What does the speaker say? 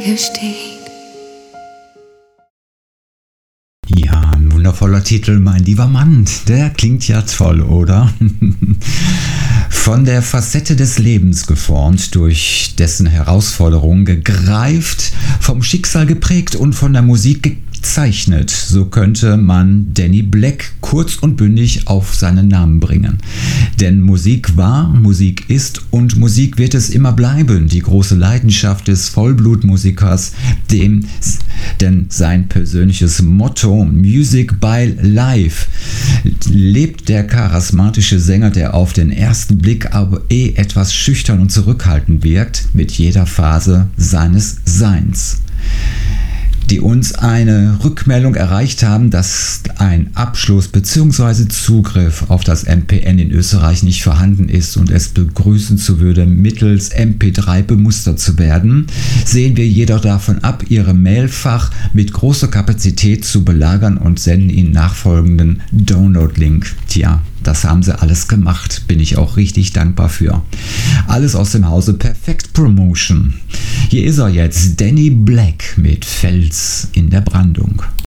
hier steht. Ja, ein wundervoller Titel, mein lieber Mann. Der klingt ja toll, oder? Von der Facette des Lebens geformt, durch dessen Herausforderungen gegreift, vom Schicksal geprägt und von der Musik gezeichnet. So könnte man Danny Black kurz und bündig auf seinen Namen bringen. Denn Musik war, Musik ist und Musik wird es immer bleiben. Die große Leidenschaft des Vollblutmusikers, denn sein persönliches Motto Music by Life lebt der charismatische Sänger, der auf den ersten Blick aber etwas schüchtern und zurückhaltend wirkt, mit jeder Phase seines Seins. Die uns eine Rückmeldung erreicht haben, dass ein Abschluss bzw. Zugriff auf das MPN in Österreich nicht vorhanden ist und es begrüßen zu würde, mittels MP3 bemustert zu werden, sehen wir jedoch davon ab, Ihre Mailfach mit großer Kapazität zu belagern und senden Ihnen nachfolgenden Download-Link. Tja, das haben sie alles gemacht, bin ich auch richtig dankbar für. Alles aus dem Hause Perfect Promotion. Hier ist er jetzt, Danny Black mit Fels in der Brandung.